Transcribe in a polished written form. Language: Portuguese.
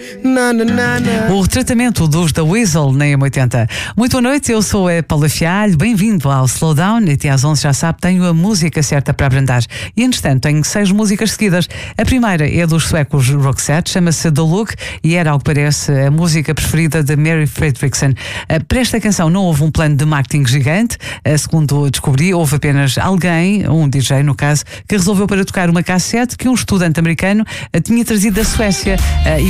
O retratamento dos The Weasel na M80. Muito boa noite, eu sou a Paula Fialho, bem-vindo ao Slowdown. E até às 11 já sabe, tenho a música certa para abrandar. E entretanto tenho 6 músicas seguidas. A primeira é dos suecos Roxette, chama-se The Look e era, ao que parece, a música preferida de Mary Fredriksson. Para esta canção não houve um plano de marketing gigante, segundo descobri, houve apenas alguém, um DJ no caso, que resolveu para tocar uma cassete que um estudante americano tinha trazido da Suécia.